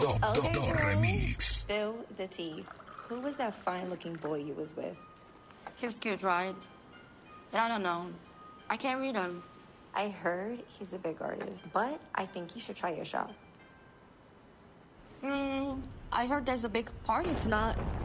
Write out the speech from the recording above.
Okay, girl. Remix. Spill the tea. Who was that fine-looking boy you was with? He's cute, right? But I don't know. I can't read him. I heard he's a big artist, but I think you should try your shot. I heard there's a big party tonight.